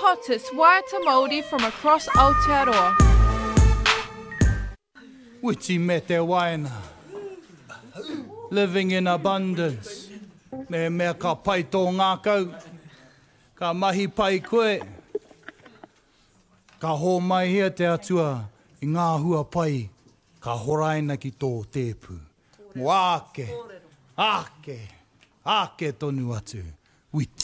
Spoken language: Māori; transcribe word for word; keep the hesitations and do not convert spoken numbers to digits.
hottest waiata Māori from across Aotearoa. Witi me te waina. Living in abundance. Me mea ka pai tō ngā kau. Ka mahi pai koe. Ka hō mai hea te atua i ngā hua pai. Ka horaina ki tō tēpu. Mo ake, ake, ake tonu atu. Witi.